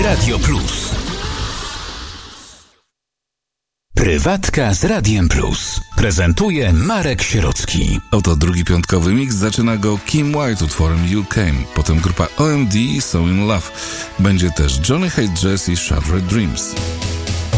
Radio Plus. Prywatka z Radiem Plus. Prezentuje Marek Sierocki. Oto drugi piątkowy mix. Zaczyna go Kim White utworem You Came. Potem grupa OMD So In Love. Będzie też Johnny Hate Jazz i Shattered Dreams.